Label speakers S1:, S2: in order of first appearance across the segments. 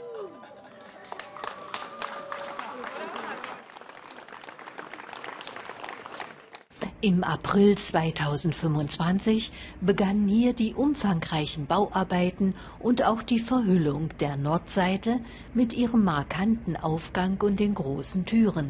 S1: Im April 2025 begannen hier die umfangreichen Bauarbeiten und auch die Verhüllung der Nordseite mit ihrem markanten Aufgang und den großen Türen.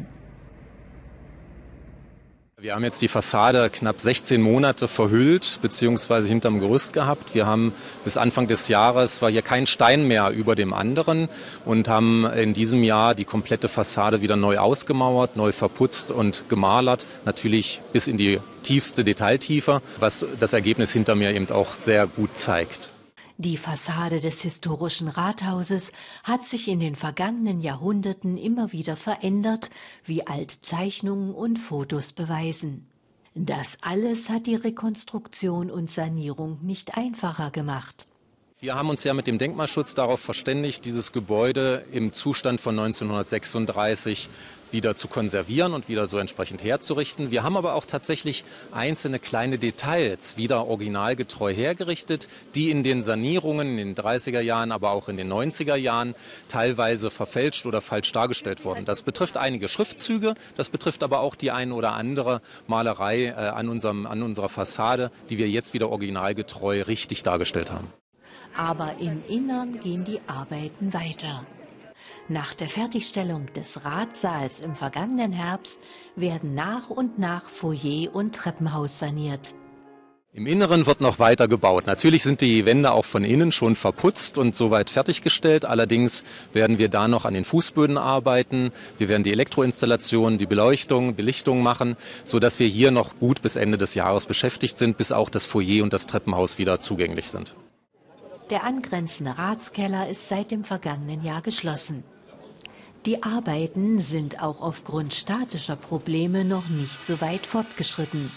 S2: Wir haben jetzt die Fassade knapp 16 Monate verhüllt bzw. hinterm Gerüst gehabt. Wir haben bis Anfang des Jahres war hier kein Stein mehr über dem anderen und haben in diesem Jahr die komplette Fassade wieder neu ausgemauert, neu verputzt und gemalert. Natürlich bis in die tiefste Detailtiefe, was das Ergebnis hinter mir eben auch sehr gut zeigt.
S1: Die Fassade des historischen Rathauses hat sich in den vergangenen Jahrhunderten immer wieder verändert, wie Altzeichnungen und Fotos beweisen. Das alles hat die Rekonstruktion und Sanierung nicht einfacher gemacht.
S2: Wir haben uns ja mit dem Denkmalschutz darauf verständigt, dieses Gebäude im Zustand von 1936 wieder zu konservieren und wieder so entsprechend herzurichten. Wir haben aber auch tatsächlich einzelne kleine Details wieder originalgetreu hergerichtet, die in den Sanierungen in den 30er Jahren, aber auch in den 90er Jahren teilweise verfälscht oder falsch dargestellt wurden. Das betrifft einige Schriftzüge, das betrifft aber auch die eine oder andere Malerei an unserer Fassade, die wir jetzt wieder originalgetreu richtig dargestellt haben.
S1: Aber im Innern gehen die Arbeiten weiter. Nach der Fertigstellung des Ratssaals im vergangenen Herbst werden nach und nach Foyer und Treppenhaus saniert.
S2: Im Inneren wird noch weiter gebaut. Natürlich sind die Wände auch von innen schon verputzt und soweit fertiggestellt. Allerdings werden wir da noch an den Fußböden arbeiten. Wir werden die Elektroinstallation, die Belichtung machen, sodass wir hier noch gut bis Ende des Jahres beschäftigt sind, bis auch das Foyer und das Treppenhaus wieder zugänglich sind.
S1: Der angrenzende Ratskeller ist seit dem vergangenen Jahr geschlossen. Die Arbeiten sind auch aufgrund statischer Probleme noch nicht so weit fortgeschritten.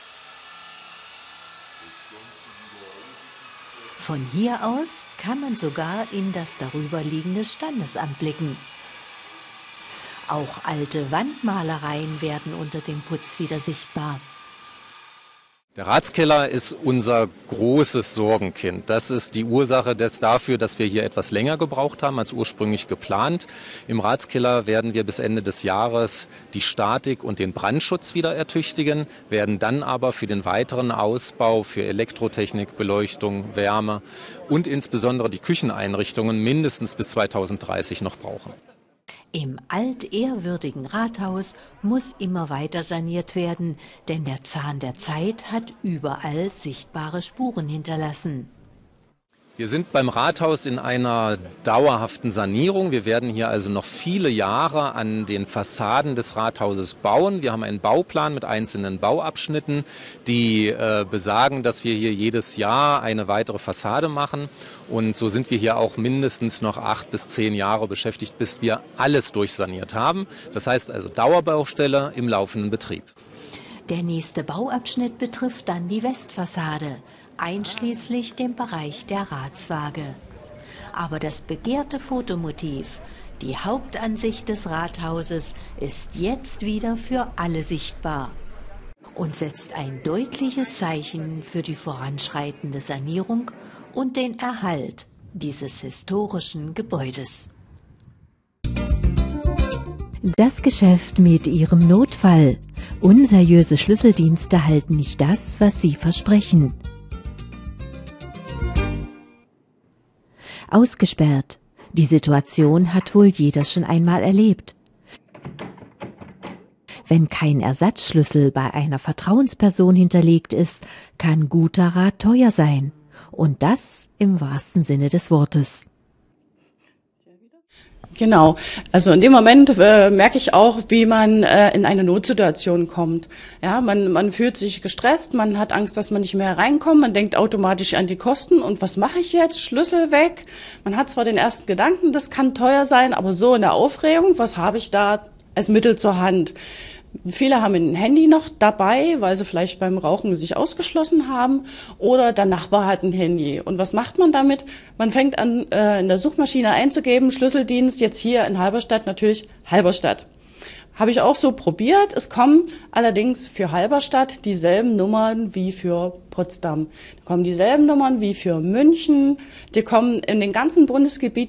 S1: Von hier aus kann man sogar in das darüberliegende Standesamt blicken. Auch alte Wandmalereien werden unter dem Putz wieder sichtbar.
S2: Der Ratskeller ist unser großes Sorgenkind. Das ist die Ursache dafür, dass wir hier etwas länger gebraucht haben als ursprünglich geplant. Im Ratskeller werden wir bis Ende des Jahres die Statik und den Brandschutz wieder ertüchtigen, werden dann aber für den weiteren Ausbau für Elektrotechnik, Beleuchtung, Wärme und insbesondere die Kücheneinrichtungen mindestens bis 2030 noch brauchen.
S1: Im altehrwürdigen Rathaus muss immer weiter saniert werden, denn der Zahn der Zeit hat überall sichtbare Spuren hinterlassen.
S2: Wir sind beim Rathaus in einer dauerhaften Sanierung. Wir werden hier also noch viele Jahre an den Fassaden des Rathauses bauen. Wir haben einen Bauplan mit einzelnen Bauabschnitten, die besagen, dass wir hier jedes Jahr eine weitere Fassade machen. Und so sind wir hier auch mindestens noch 8 bis 10 Jahre beschäftigt, bis wir alles durchsaniert haben. Das heißt also Dauerbaustelle im laufenden Betrieb.
S1: Der nächste Bauabschnitt betrifft dann die Westfassade, einschließlich dem Bereich der Ratswaage. Aber das begehrte Fotomotiv, die Hauptansicht des Rathauses, ist jetzt wieder für alle sichtbar und setzt ein deutliches Zeichen für die voranschreitende Sanierung und den Erhalt dieses historischen Gebäudes.
S3: Das Geschäft mit Ihrem Notfall. Unseriöse Schlüsseldienste halten nicht das, was sie versprechen. Ausgesperrt. Die Situation hat wohl jeder schon einmal erlebt. Wenn kein Ersatzschlüssel bei einer Vertrauensperson hinterlegt ist, kann guter Rat teuer sein. Und das im wahrsten Sinne des Wortes.
S4: Genau. Also in dem Moment merke ich auch, wie man in eine Notsituation kommt. Ja, man fühlt sich gestresst, man hat Angst, dass man nicht mehr reinkommt, man denkt automatisch an die Kosten und was mache ich jetzt? Schlüssel weg. Man hat zwar den ersten Gedanken, das kann teuer sein, aber so in der Aufregung, was habe ich da als Mittel zur Hand? Viele haben ein Handy noch dabei, weil sie vielleicht beim Rauchen sich ausgeschlossen haben, oder der Nachbar hat ein Handy. Und was macht man damit? Man fängt an, in der Suchmaschine einzugeben, Schlüsseldienst, jetzt hier in Halberstadt, natürlich Halberstadt. Habe ich auch so probiert. Es kommen allerdings für Halberstadt dieselben Nummern wie für Potsdam. Da kommen dieselben Nummern wie für München. Die kommen in den ganzen Bundesgebiet